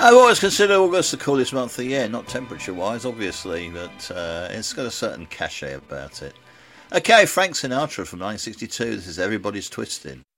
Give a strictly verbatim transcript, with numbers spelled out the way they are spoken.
I've always considered August the coolest month of the year, not temperature-wise, obviously, but uh, it's got a certain cachet about it. Okay, Frank Sinatra from nineteen sixty-two. This is Everybody's Twisted.